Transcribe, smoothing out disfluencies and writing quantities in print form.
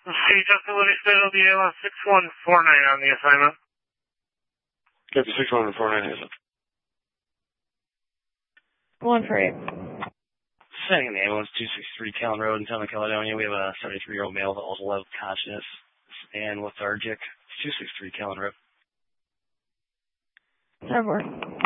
See, Justin Woody State will be 6149 on the assignment. Get the 6149 is it? 1 for 8. Sending an ambulance 263 Callan Road in Southern Caledonia. We have a 73-year-old male that also lost consciousness and lethargic. 263 Callan Road. 7-4.